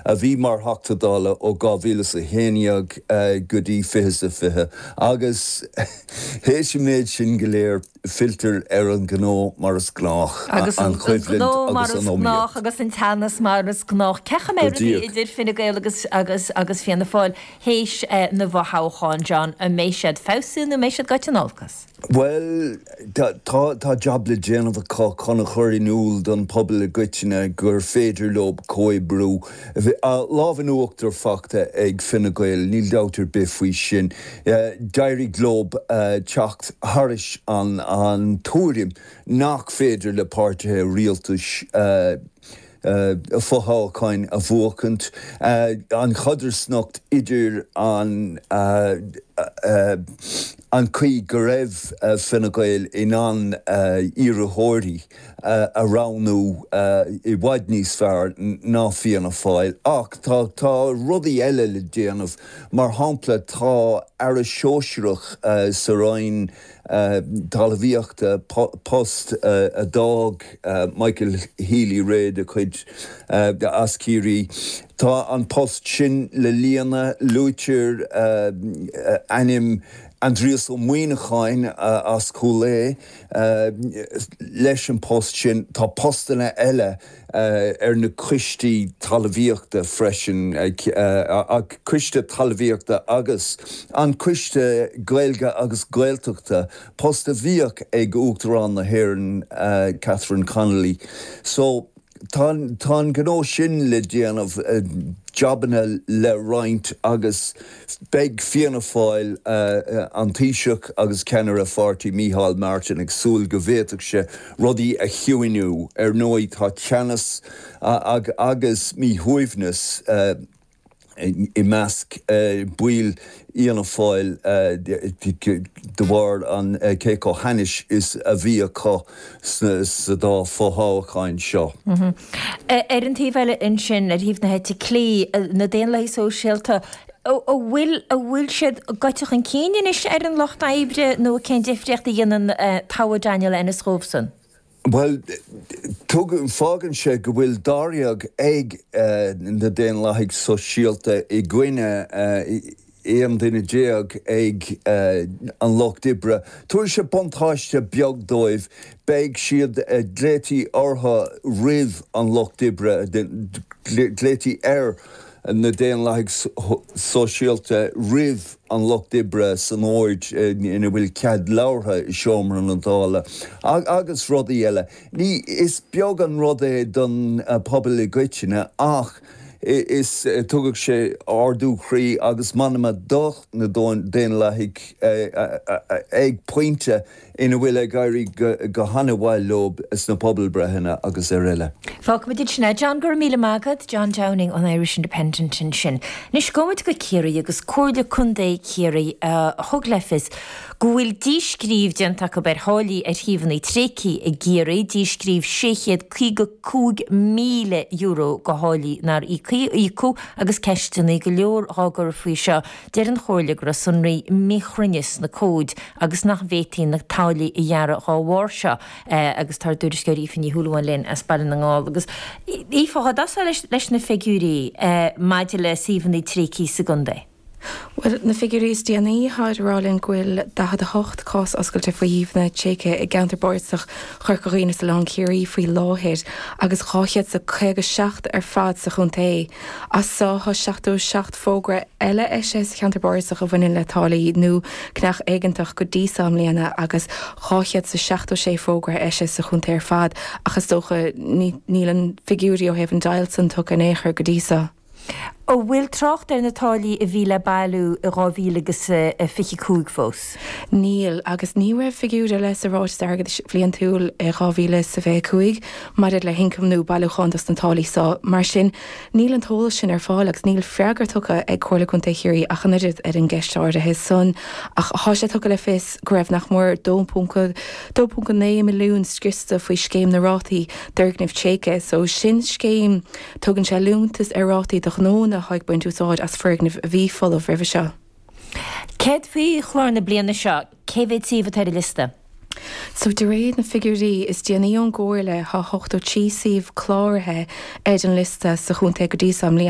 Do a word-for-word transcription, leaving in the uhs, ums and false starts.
a bhí mar hachtadála ó gábhílas a héineag uh, godí fihe sa fihe. Agus héis méid sin go léir filter ar an gnó mar is glách agus an gnó mar is glách agus an tanas mar is glách. Cecha mé idir finna gael agus agus agus fianna fáil héis na bhathcháin John a méisiad fásin na méisiad gaiite nálcas. Well, tá job le déanamh cá chuna chuirí núl don pobl le goitine gur féidir lob cói brú. Láhan uachtar facta ag finna gael níl dátar bifhui sin. Dairí glob teacht haris an an túrim nach féidir le páirtithe rialtas Uh, a fothálcain a bhuacant uh, an chadarsnacht idir an uh, uh, an chuí go raibh uh, Fine Gael in an uh, iarthóirí uh, a ránú uh, i bhaid níos fearr ná fianna fáil ach tá tá rudaí eile le déanamh mar hampla tá ar a seoisireach uh, sa rainn Uh, talvíochta post uh, a dog uh, Michael Healy Reid a chuid uh, de ascírí tá an post sin le líana lútear uh, uh, anim Andreas ó Muoinecháin uh, as cholé uh, leis an post sin tá postana eile uh, ar na cuistí talvíochta freisin ag uh, ag cuiste talvíochta agus an cuiste gaelga agus gaeltachta posta bhíoch ag uachtarán na hÉireann uh, Catherine Connolly. So tá tá gnó sin le déanamh uh, jobbanna le roint agus beg fianna fáil uh, uh, an Taoiseach agus ceannar a Fáirtí Micheál Martin ag súil go bhféadfadh sé rudaí a chiúinú ar nóid tá teannas uh, ag, agus mí huimhnas uh, i measc uh, buil íana fáil uh, de bhar an uh, céco hanis is a bhí a có sa dá fótháchain seo. Ar an tíomhile in sin a híomh na heite clí na déon lei sóisialta ó bhfuil a bhfuil siad gaiiteach an cíine is ar an locht éibre nó cén difriocht a dhéanaan Táille Daniel Ennis Robson? Well, tugann fágann sé go bhfuil dáireag ag uh, na déon laigh sóisialta i gcuine uh, éam duine déag ag uh, an Loch Dibre. Tuair sé bontáiste beag dóibh beag siad uh, gléití ortha rih an Loch Dibre, gléití air na déon laigh sóisialta rih an Loch Dibre san óid ina bhfuil cead láirtha i seomra an dála. Ag, agus rudaí eile. Ní is beag an rud é don uh, pobl i gcuitine ach is uh, tugad sé ardú chrí agus manama doch na déon laigh uh, uh, uh, ag pointe ina bhfuil ag gairí go hanahhail lob is na pobl brethna agus ar eile. Fág did sinna John gur míle mágad John Downing an Irish Independent in sin. Nis gomit go céirí agus cóirde chundé céirí uh, thug lefis go bhfuil díscríb dianta go ber hálaí ar híomhanna tréci a géirí díscríb séchéad chuige cúig míle euro go hálaí nar ícú agus ceistena go leor águr faoi seo deir an chóirle gur sunraí míchrinnis na cóid agus nach bhétaí na tálaí i dhearra á bhhar seo agus tar dúris go rífin í thuúlain linn a spalin na ngáil agus ífácha das leis na figúrí maidide le síomhanna tréci secundé. Well, na figurí déanaí háidirrálinn ghfuil da a hocht cás oscailte faoíomhna téice i gceantar báirteach chuir go riine sa lán céirí faoi láthir agus cháchead sa chuige seacht ar fad sa chunta. As sátha seachtú seacht fógra eile eise sa cheantar báirteach a bhain le tálaí nó cnach éigentach go díosam léana agus cháchead sa seachtú sé fógra eise sa chunta ar fad agus dócha níl an figurí ó hefn dailson tu an éair go díosa. Ó bhfuil trocht ar na tálaí a bhí le bailú i rábhíle agus fiche cúig fós? Níl agus ní raibh figúra leis a ráid agad bblion túil i rábhíle sa bheith cúig mar le hincamnú bailúchan as an tálaí sá mar sin níl an tóla sin ar fáil agus níl freagar tucha ag chuirla chunta chéirí a chanirid ar an gceistáir a his son ach há sé tucha le fis go raibh nach mór two point nine milliún scrista faoi scéim na rátaí d'urgnamh téice so sin scéim tugann sé lúntas ar rátaí do gnó na haig buint úsáid as fergnamh a bhí folamh ribh seo. Céad faoi chláir na bliana seo, cé bhéad síomh ar a lista? So de réad na figurí is déanaí an ggóirle há hochtú tíosíomh chláirthe ag an lista sa chunta go díosam